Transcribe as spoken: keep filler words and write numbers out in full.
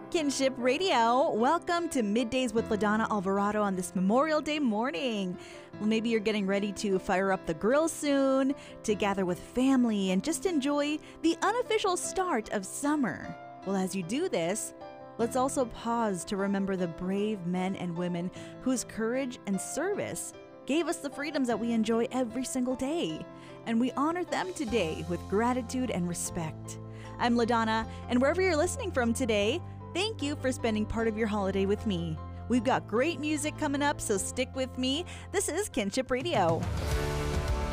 Kinship Radio. Welcome to Middays with LaDonna Alvarado on this Memorial Day morning. Well, maybe you're getting ready to fire up the grill soon, to gather with family, and just enjoy the unofficial start of summer. Well, as you do this, let's also pause to remember the brave men and women whose courage and service gave us the freedoms that we enjoy every single day. And we honor them today with gratitude and respect. I'm LaDonna, and wherever you're listening from today, thank you for spending part of your holiday with me. We've got great music coming up, so stick with me. This is Kinship Radio.